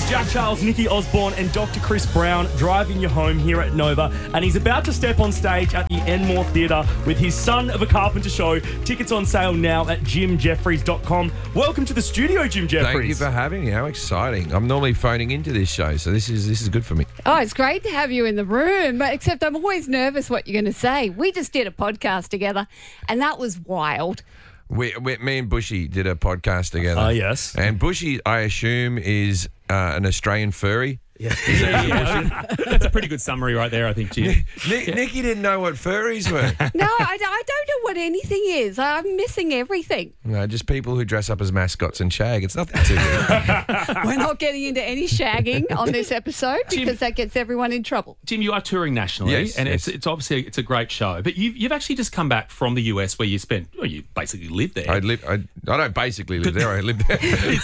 Jack Charles, Nikki Osborne and Dr. Chris Brown driving you home here at Nova, and he's about to step on stage at the Enmore Theatre with his Son of a Carpenter show. Tickets on sale now at jimjeffries.com. Welcome to the studio, Jim Jeffries. Thank you for having me. How exciting. I'm normally phoning into this show, so this is good for me. Oh, it's great to have you in the room, except I'm always nervous what you're going to say. We just did a podcast together, and that was wild. Me and Bushy did a podcast together. Oh, yes. And Bushy, I assume, is an Australian furry. Yeah. That's a pretty good summary right there, I think, Jim. Nikki didn't know what furries were. No, I don't know what anything is. I'm missing everything. No, just people who dress up as mascots and shag. It's nothing to do. We're not getting into any shagging on this episode because that gets everyone in trouble. Jim, you are touring nationally, Yes, and yes. it's obviously it's a great show. But you've actually just come back from the US where you basically lived there. I don't basically live there. I live there.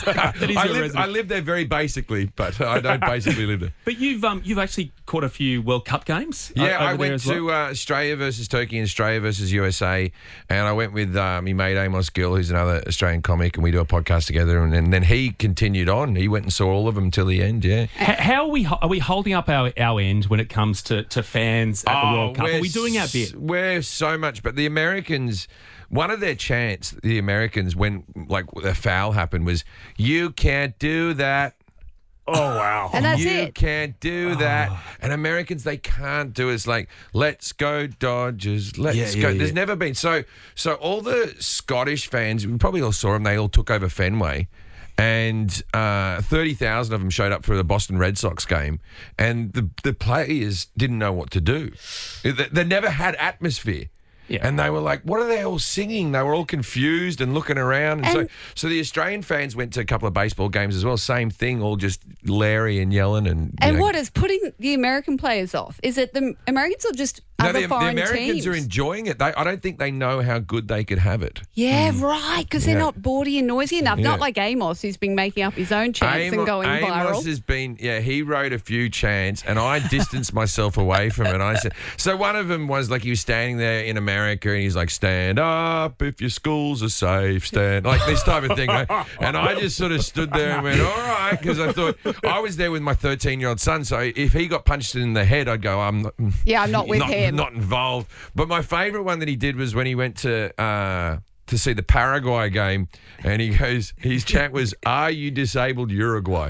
I live there very basically, but I don't basically live there. But you've actually caught a few World Cup games. Yeah, over I there went as well. to Australia versus Turkey and Australia versus USA, and I went with my mate Amos Gill, who's another Australian comic, and we do a podcast together. And then he continued on. He went and saw all of them till the end. Yeah. How are we holding up our end when it comes to fans at the World Cup? Are we doing our bit? We're so much, but the Americans. One of their chants, the Americans, when like the foul happened, was "You can't do that." Oh, wow. And that's you it. can't do that. And Americans, they can't do it. It's like, let's go Dodgers, let's go. There's never been. So all the Scottish fans, we probably all saw them, they all took over Fenway. And 30,000 of them showed up for the Boston Red Sox game. And the players didn't know what to do. They never had atmosphere. Yeah. And they were like, what are they all singing? They were all confused and looking around. And so the Australian fans went to a couple of baseball games as well. Same thing, all just Larry and yelling. And What is putting the American players off? Is it the Americans or just other foreign the Americans teams? are enjoying it. I don't think they know how good they could have it. Yeah, right, because they're not bawdy and noisy enough. Yeah. Not like Amos, who's been making up his own chants and going Amos viral. has been, he wrote a few chants, and I distanced myself away from it. I said, so one of them was like he was standing there in America, and he's like, "Stand up if your schools are safe, stand," like this type of thing, right? And I just sort of stood there and went, "All right," because I thought I was there with my 13-year-old son, so if he got punched in the head, I'd go, I'm not with him. not involved. But my favourite one that he did was when he went to see the Paraguay game, and his chant was, "Are you disabled, Uruguay?"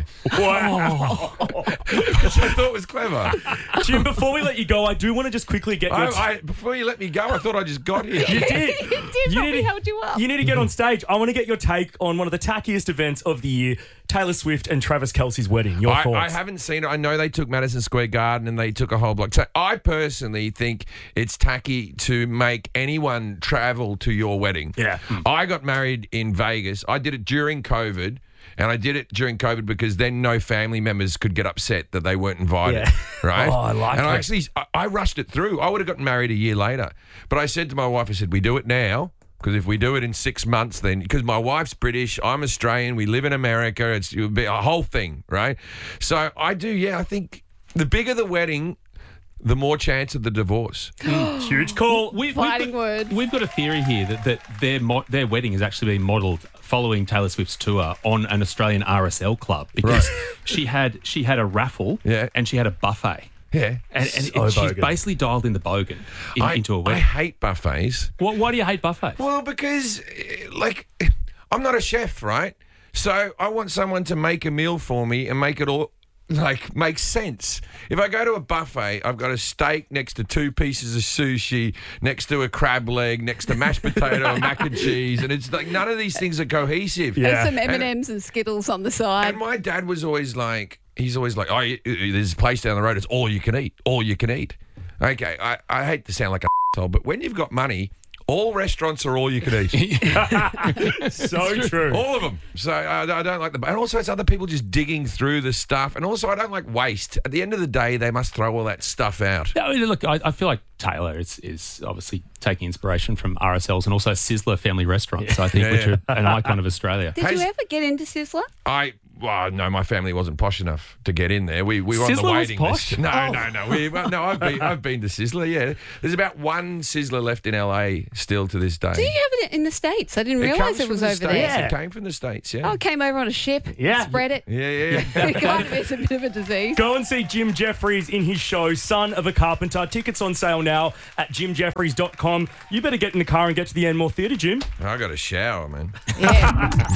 Wow. Which I thought was clever. Jim, before we let you go, I do want to just quickly get your... Before you let me go, I thought I just got here. You did. We held you up. You need to get on stage. I want to get your take on one of the tackiest events of the year, Taylor Swift and Travis Kelce's wedding. Your thoughts? I haven't seen it. I know they took Madison Square Garden and they took a whole block. So I personally think it's tacky to make anyone travel to your wedding. Yeah. I got married in Vegas. I did it during COVID. And I did it during COVID because then no family members could get upset that they weren't invited, right? Oh, I like and that. I rushed it through. I would have gotten married a year later. But I said to my wife, I said, we do it now. Because if we do it in 6 months, then because my wife's British, I'm Australian, we live in America, it would be a whole thing, right? So I do, I think the bigger the wedding, the more chance of the divorce. Huge call. We've Fighting got, words. We've got a theory here that their wedding has actually been modelled following Taylor Swift's tour on an Australian RSL club because she had a raffle and she had a buffet. Yeah. And she's bogan. basically dialed in the bogan into a I wedding. hate buffets. Why do you hate buffets? Well, because, I'm not a chef, right? So I want someone to make a meal for me and make it all, make sense. If I go to a buffet, I've got a steak next to 2 pieces of sushi, next to a crab leg, next to mashed potato and mac and cheese, and it's like none of these things are cohesive. Yeah. And some M&Ms and Skittles on the side. And my dad was always like, oh, there's a place down the road, it's all you can eat, all you can eat. Okay, I hate to sound like a asshole, but when you've got money, all restaurants are all you can eat. So true. All of them. So I don't like them. And also it's other people just digging through the stuff. And also I don't like waste. At the end of the day, they must throw all that stuff out. No, look, I feel like Taylor is obviously taking inspiration from RSLs and also Sizzler family restaurants, I think, which are an icon of Australia. Did you ever get into Sizzler? well, no, my family wasn't posh enough to get in there. We were on the Sizzler was waiting posh? list. No. I've been to Sizzler. Yeah, there's about one Sizzler left in LA still to this day. Do you have it in the States? I didn't realise it was over States. there. Yeah. It came from the States. Yeah. Oh, it came over on a ship. Yeah. Spread it. Yeah. It kind of is a bit of a disease. Go and see Jim Jeffries in his show, Son of a Carpenter. Tickets on sale now at jimjeffries.com. You better get in the car and get to the Enmore Theatre, Jim. I got a shower, man. Yeah.